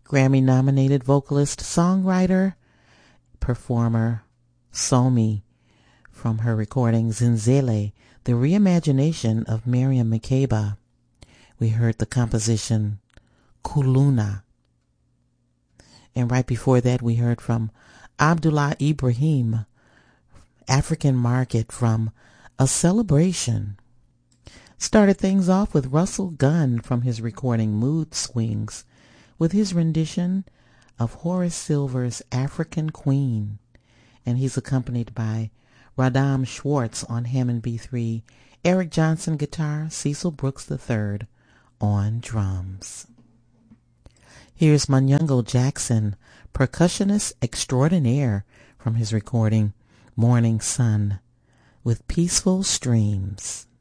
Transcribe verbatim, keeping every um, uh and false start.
Grammy-nominated vocalist, songwriter, performer Somi from her recording Zinzele, the reimagination of Miriam Makeba. We heard the composition Kuluna. And right before that, we heard from Abdullah Ibrahim, African Market, from A Celebration. Started things off with Russell Gunn from his recording Mood Swings with his rendition of Horace Silver's African Queen. And he's accompanied by Radam Schwartz on Hammond B three, Eric Johnson guitar, Cecil Brooks the third on drums. Here's Manyungo Jackson, percussionist extraordinaire, from his recording Morning Sun with Peaceful Streams.